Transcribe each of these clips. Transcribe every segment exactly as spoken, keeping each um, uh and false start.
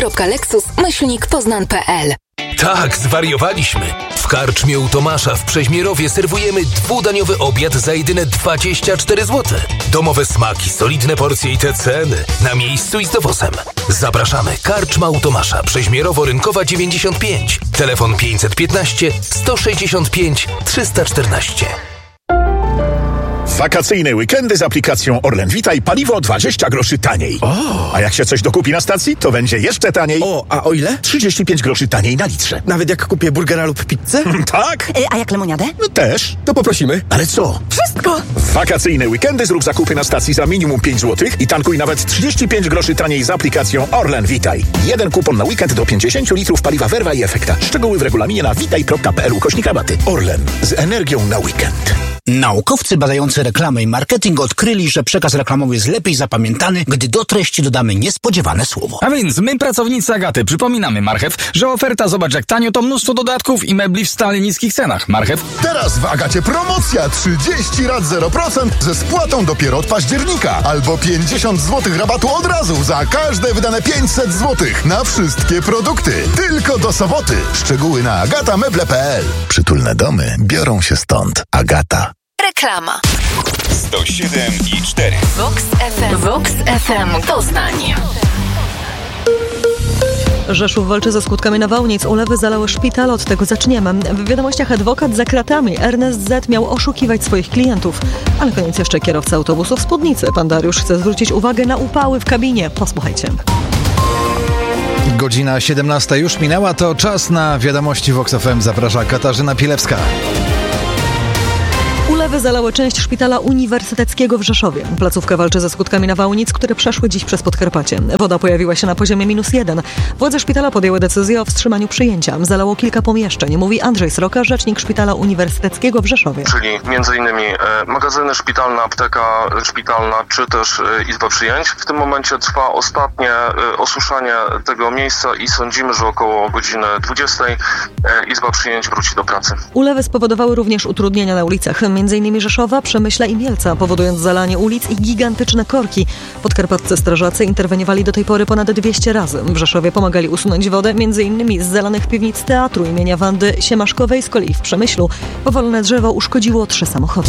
kropka lexus myślnik poznan kropka p l. Tak, zwariowaliśmy. W karczmie u Tomasza w Przeźmierowie serwujemy dwudaniowy obiad za jedyne dwadzieścia cztery złote. Domowe smaki, solidne porcje i te ceny. Na miejscu i z dowozem. Zapraszamy. Karczma u Tomasza. Przeźmierowo-Rynkowa dziewięćdziesiąt pięć. Telefon pięćset piętnaście sto sześćdziesiąt pięć trzysta czternaście. Wakacyjne weekendy z aplikacją Orlen Witaj paliwo dwadzieścia groszy taniej. O! A jak się coś dokupi na stacji, to będzie jeszcze taniej. O, a o ile? trzydzieści pięć groszy taniej na litrze. Nawet jak kupię burgera lub pizzę? Tak? Y, a jak lemoniadę? No też. To poprosimy. Ale co? Wszystko! W wakacyjne weekendy zrób zakupy na stacji za minimum pięć złotych i tankuj nawet trzydzieści pięć groszy taniej z aplikacją Orlen Witaj. Jeden kupon na weekend do pięćdziesiąt litrów paliwa Verva i Efekta. Szczegóły w regulaminie na witaj kropka p l ukośnik rabaty. Orlen. Z energią na weekend. Naukowcy badający reklamę i marketing odkryli, że przekaz reklamowy jest lepiej zapamiętany, gdy do treści dodamy niespodziewane słowo. A więc my, pracownicy Agaty, przypominamy Marchew, że oferta zobacz jak tanio to mnóstwo dodatków i mebli w stale niskich cenach. Marchew. Teraz w Agacie promocja trzydzieści rat zero procent ze spłatą dopiero od października. Albo pięćdziesiąt złotych rabatu od razu za każde wydane pięćset złotych na wszystkie produkty. Tylko do soboty. Szczegóły na agatameble kropka p l. Przytulne domy biorą się stąd. Agata. Reklama. sto siedem i cztery. Vox F M. Vox F M Poznań. Rzeszów walczy ze skutkami nawałnic. Ulewy zalały szpital, od tego zaczniemy. W wiadomościach adwokat za kratami. Ernest Z. miał oszukiwać swoich klientów. Ale koniec jeszcze kierowca autobusu w Spódnicy. Pan Dariusz chce zwrócić uwagę na upały w kabinie. Posłuchajcie. Godzina siedemnasta już minęła, to czas na wiadomości Vox F M. Zaprasza Katarzyna Pilewska. Ulewy zalały część szpitala uniwersyteckiego w Rzeszowie. Placówka walczy ze skutkami nawałnic, które przeszły dziś przez Podkarpacie. Woda pojawiła się na poziomie minus jeden. Władze szpitala podjęły decyzję o wstrzymaniu przyjęcia. Zalało kilka pomieszczeń, mówi Andrzej Sroka, rzecznik szpitala uniwersyteckiego w Rzeszowie. Czyli między innymi e, magazyny szpitalne, apteka szpitalna, czy też e, izba przyjęć. W tym momencie trwa ostatnie e, osuszanie tego miejsca i sądzimy, że około godziny dwudziestej e, izba przyjęć wróci do pracy. Ulewy spowodowały również utrudnienia na ulicach, między innymi Rzeszowa, Przemyśla i Mielca, powodując zalanie ulic i gigantyczne korki. Podkarpaccy strażacy interweniowali do tej pory ponad dwieście razy. W Rzeszowie pomagali usunąć wodę, między innymi z zalanych piwnic teatru imienia Wandy Siemaszkowej. Z kolei w Przemyślu powalone drzewo uszkodziło trzy samochody.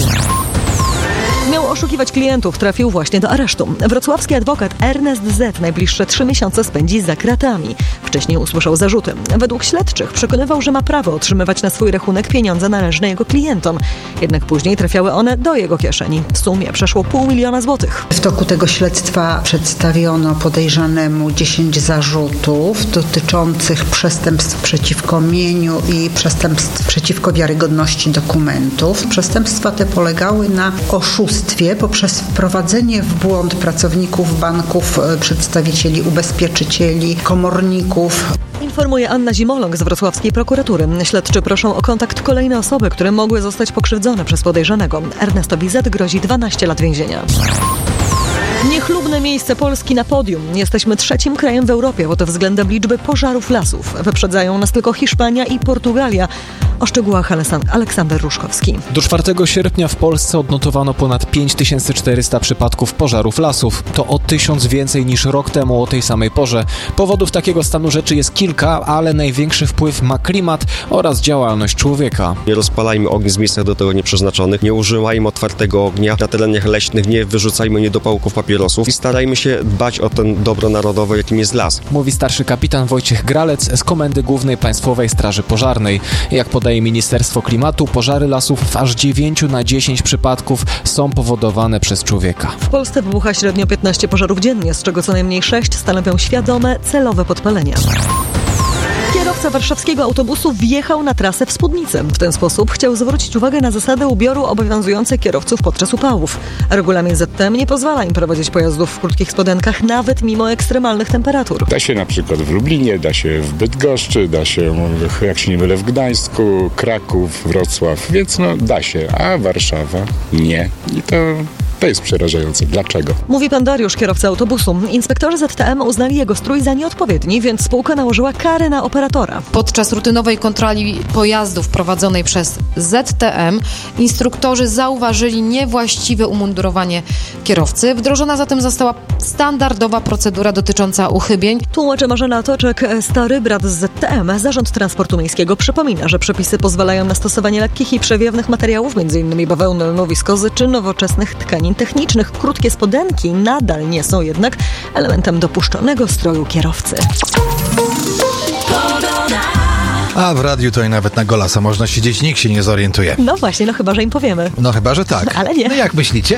Miał oszukiwać klientów, trafił właśnie do aresztu. Wrocławski adwokat Ernest Z. najbliższe trzy miesiące spędzi za kratami. Wcześniej usłyszał zarzuty. Według śledczych przekonywał, że ma prawo otrzymywać na swój rachunek pieniądze należne jego klientom. Jednak później trafiały one do jego kieszeni. W sumie przeszło pół miliona złotych. W toku tego śledztwa przedstawiono podejrzanemu dziesięć zarzutów dotyczących przestępstw przeciwko mieniu i przestępstw przeciwko wiarygodności dokumentów. Przestępstwa te polegały na oszustwie poprzez wprowadzenie w błąd pracowników banków, przedstawicieli ubezpieczycieli, komorników. Informuje Anna Zimoląg z wrocławskiej prokuratury. Śledczy proszą o kontakt kolejne osoby, które mogły zostać pokrzywdzone przez podejrzanego. Ernestowi Z. grozi dwanaście lat więzienia. Niechlubne miejsce Polski na podium. Jesteśmy trzecim krajem w Europie pod względem liczby pożarów lasów. Wyprzedzają nas tylko Hiszpania i Portugalia. O szczegółach Aleksander Ruszkowski. Do czwartego sierpnia w Polsce odnotowano ponad pięć tysięcy czterysta przypadków pożarów lasów. To o tysiąc więcej niż rok temu o tej samej porze. Powodów takiego stanu rzeczy jest kilka, ale największy wpływ ma klimat oraz działalność człowieka. Nie rozpalajmy ognisk w miejscach do tego nieprzeznaczonych, nie używajmy otwartego ognia na terenach leśnych, nie wyrzucajmy niedopałków papierosów i starajmy się dbać o ten dobro narodowe, jakim jest las. Mówi starszy kapitan Wojciech Gralec z Komendy Głównej Państwowej Straży Pożarnej. Jak podaje Ministerstwo Klimatu, pożary lasów w aż dziewięć na dziesięć przypadków są powodowane przez człowieka. W Polsce wybucha średnio piętnaście pożarów dziennie, z czego co najmniej sześć stanowią świadome, celowe podpalenia. Kierowca warszawskiego autobusu wjechał na trasę w Spódnicy. W ten sposób chciał zwrócić uwagę na zasady ubioru obowiązujące kierowców podczas upałów. Regulamin Z T M nie pozwala im prowadzić pojazdów w krótkich spodenkach, nawet mimo ekstremalnych temperatur. Da się na przykład w Lublinie, da się w Bydgoszczy, da się, jak się nie mylę, w Gdańsku, Kraków, Wrocław, więc no da się, a Warszawa nie. I to To jest przerażające. Dlaczego? Mówi pan Dariusz, kierowca autobusu. Inspektorzy Z T M uznali jego strój za nieodpowiedni, więc spółka nałożyła karę na operatora. Podczas rutynowej kontroli pojazdów prowadzonej przez Z T M instruktorzy zauważyli niewłaściwe umundurowanie kierowcy. Wdrożona zatem została standardowa procedura dotycząca uchybień. Tłumaczy Marzena Toczek, stary brat z Z T M. Zarząd Transportu Miejskiego przypomina, że przepisy pozwalają na stosowanie lekkich i przewiewnych materiałów, m.in. bawełny, lnu, wiskozy czy nowoczesnych tkanin technicznych. Krótkie spodenki nadal nie są jednak elementem dopuszczonego stroju kierowcy. A w radiu to i nawet na golasa można siedzieć, nikt się nie zorientuje. No właśnie, no chyba, że im powiemy. No chyba, że tak. Ale nie. No jak myślicie?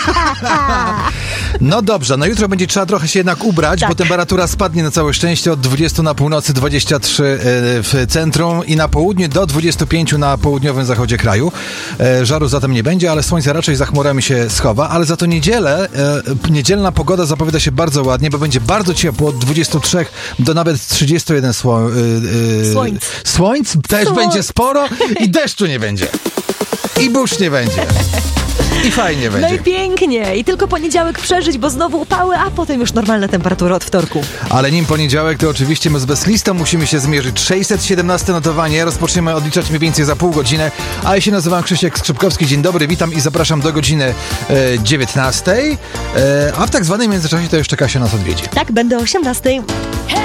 No dobrze, no jutro będzie trzeba trochę się jednak ubrać, tak. Bo temperatura spadnie na całe szczęście od dwudziestu na północy, dwudziestu trzech w centrum i na południu do dwudziestu pięciu na południowym zachodzie kraju. Żaru zatem nie będzie, ale słońce raczej za chmurami się schowa, ale za to niedzielę, niedzielna pogoda zapowiada się bardzo ładnie, bo będzie bardzo ciepło, od dwudziestu trzech do nawet trzydziestu jeden sło- yy, słońc. Słońc też Słońc. będzie sporo i deszczu nie będzie. I burz nie będzie. I fajnie będzie. No i pięknie. I tylko poniedziałek przeżyć, bo znowu upały, a potem już normalne temperatury od wtorku. Ale nim poniedziałek, to oczywiście my z Bezlistą musimy się zmierzyć. sześćset siedemnaście notowanie. Rozpoczniemy odliczać mniej więcej za pół godziny. A ja się nazywam Krzysiek Skrzypkowski. Dzień dobry, witam i zapraszam do godziny e, dziewiętnastej. E, a w tak zwanym międzyczasie to jeszcze Kasia nas odwiedzi. Tak, będę o osiemnastej.